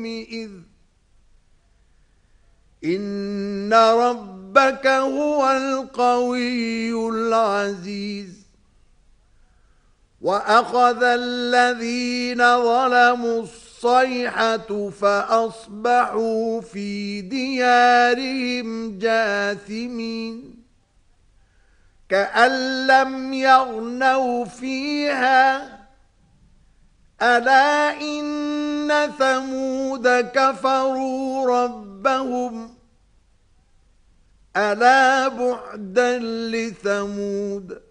إن ربك هو القوي العزيز وأخذ الذين ظلموا الصيحة فأصبحوا في ديارهم جاثمين كأن لم يغنوا فيها ألا إن ثمود كفروا ربهم ألا بعدا لثمود